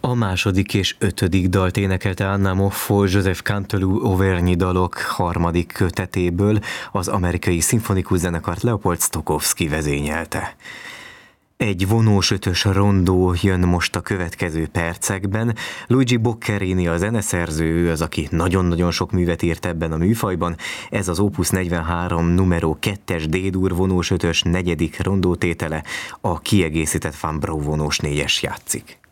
A második és ötödik dalt énekelte Anna Moffo Joseph Canteloup auvergne dalok harmadik kötetéből, az amerikai szimfonikus zenekart Leopold Stokowski vezényelte. Egy vonós ötös rondó jön most a következő percekben. Luigi Boccherini a zeneszerző, ő az, aki nagyon-nagyon sok művet írt ebben a műfajban. Ez az Opus 43 numero 2-es D-dur vonós ötös negyedik rondótétele, a kiegészített Van Brau vonós 4-es játszik.